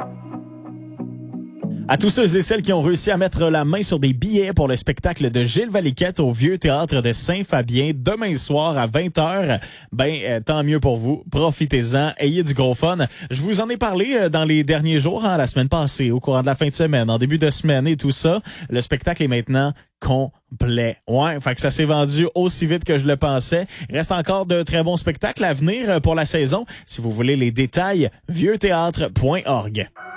À tous ceux et celles qui ont réussi à mettre la main sur des billets pour le spectacle de Gilles Valiquette au Vieux Théâtre de Saint-Fabien demain soir à 20h, tant mieux pour vous. Profitez-en, ayez du gros fun. Je vous en ai parlé dans les derniers jours, la semaine passée, au courant de la fin de semaine, en début de semaine et tout ça. Le spectacle est maintenant complet. Ouais, fait que ça s'est vendu aussi vite que je le pensais. Il reste encore de très bons spectacles à venir pour la saison. Si vous voulez les détails, vieuxthéâtre.org.